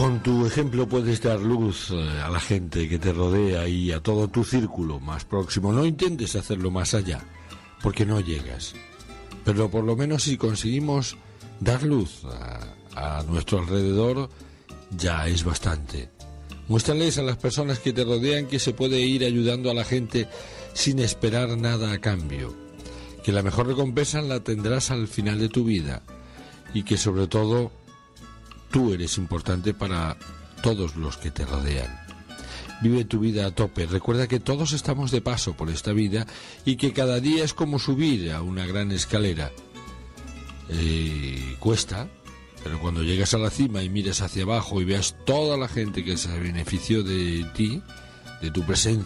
Con tu ejemplo puedes dar luz a la gente que te rodea y a todo tu círculo más próximo. No intentes hacerlo más allá, porque no llegas. Pero por lo menos si conseguimos dar luz a nuestro alrededor, ya es bastante. Muéstrales a las personas que te rodean que se puede ir ayudando a la gente sin esperar nada a cambio, que la mejor recompensa la tendrás al final de tu vida y que sobre todo tú eres importante para todos los que te rodean. Vive tu vida a tope. Recuerda que todos estamos de paso por esta vida y que cada día es como subir a una gran escalera. Cuesta, pero cuando llegas a la cima y miras hacia abajo y veas toda la gente que se benefició de ti, de tu presencia,